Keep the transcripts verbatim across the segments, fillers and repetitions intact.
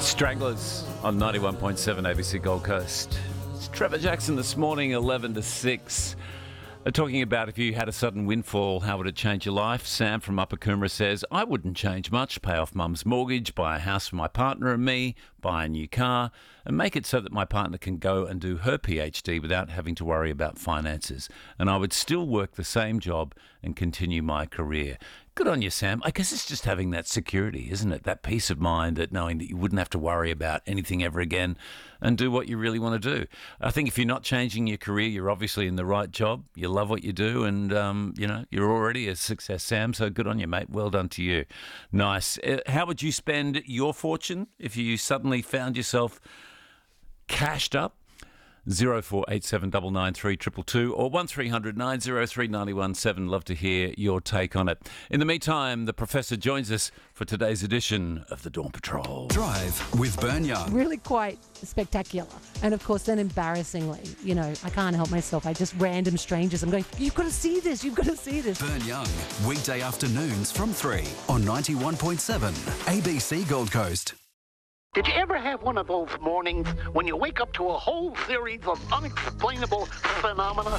Stranglers on ninety-one point seven A B C Gold Coast. It's Trevor Jackson this morning, eleven to six. They're talking about if you had a sudden windfall, how would it change your life? Sam from Upper Coomera says, I wouldn't change much. Pay off mum's mortgage, buy a house for my partner and me, buy a new car, and make it so that my partner can go and do her PhD without having to worry about finances. And I would still work the same job and continue my career. Good on you, Sam. I guess it's just having that security, isn't it? That peace of mind, that knowing that you wouldn't have to worry about anything ever again and do what you really want to do. I think if you're not changing your career, you're obviously in the right job. You love what you do and, um, you know, you're already a success, Sam. So good on you, mate. Well done to you. Nice. Uh, how would you spend your fortune if you suddenly found yourself cashed up? zero four eight seven nine nine three two two two or one three hundred nine oh three nine one seven. Love to hear your take on it. In the meantime, the professor joins us for today's edition of the Dawn Patrol. Drive with Burn Young. Really quite spectacular. And of course, then embarrassingly, you know, I can't help myself. I just random strangers. I'm going, you've got to see this. You've got to see this. Burn Young, weekday afternoons from three on ninety-one point seven A B C Gold Coast. Did you ever have one of those mornings when you wake up to a whole series of unexplainable phenomena?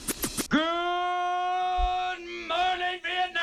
Good morning,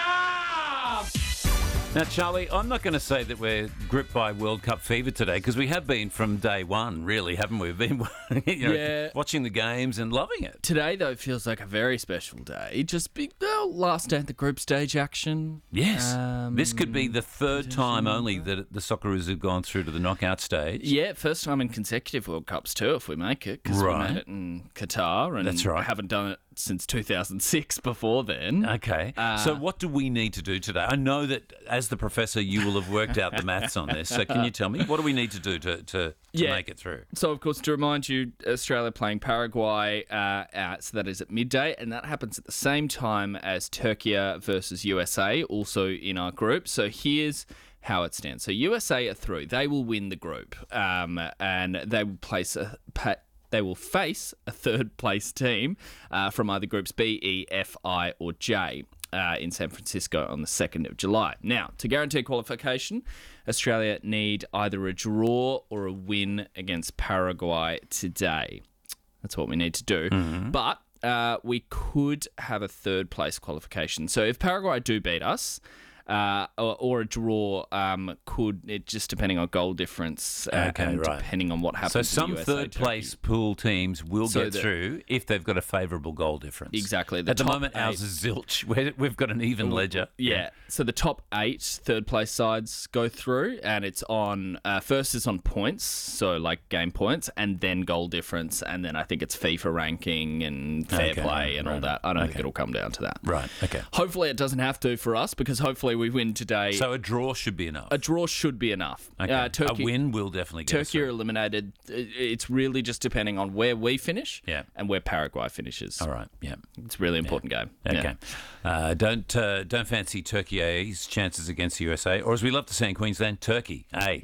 Vietnam! Now, Charlie, I'm not going to say that we're gripped by World Cup fever today because we have been from day one, really, haven't we? We've been you know, yeah. watching the games and loving it. Today, though, feels like a very special day. Just big, well, last day at the group stage action. Yes. Um, this could be the third time only that the Socceroos have gone through to the knockout stage. Yeah, first time in consecutive World Cups, too, if we make it. Because Right. we made it in Qatar. And That's right. haven't done it since two thousand six before then. Okay. Uh, so what do we need to do today? I know that as the professor, you will have worked out the maths on this. So can you tell me, what do we need to do to, to, to Yeah. make it through? So, of course, to remind you, Australia playing Paraguay, uh, uh, so that is at midday, and that happens at the same time as Turkey versus U S A, also in our group. So here's how it stands. So U S A are through. They will win the group, um, and they will place a... Pa- They will face a third-place team uh, from either groups B, E, F, I, or J uh, in San Francisco on the second of July. Now, to guarantee qualification, Australia need either a draw or a win against Paraguay today. That's what we need to do. Mm-hmm. But uh, we could have a third-place qualification. So if Paraguay do beat us, Uh, or, or a draw um, could, it just depending on goal difference uh, Okay, and right. depending on what happens. So to some U S A, third place Turkey. pool teams will So get the- through if they've got a favourable goal difference. Exactly. The At the top moment, ours eight- is zilch. We're, we've got an even ledger. Yeah. So the top eight third place sides go through, and it's on uh, first is on points, so like game points, and then goal difference, and then I think it's FIFA ranking and fair Okay, play and all right. that. I don't Okay. think it'll come down to that. Right, okay. Hopefully it doesn't have to for us, because hopefully we win today. So a draw should be enough. A draw should be enough. Okay. Uh, Turkey, a win will definitely get us Turkey are through. eliminated. It's really just depending on where we finish Yeah. and where Paraguay finishes. All right, yeah. It's a really important game. Okay. Yeah. Uh, don't uh, don't fancy Turkey's chances against the U S A, or as we love to say in Queensland, Turkey. Hey.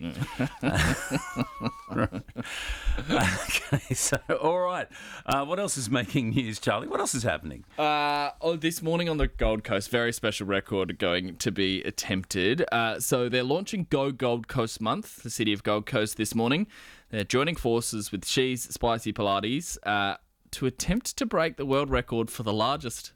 Okay, so, all right. Uh, what else is making news, Charlie? What else is happening? Uh, oh, this morning on the Gold Coast, very special record going to be attempted. Uh, so they're launching Go Gold Coast Month, the city of Gold Coast, this morning. They're joining forces with She's Spicy Pilates uh, to attempt to break the world record for the largest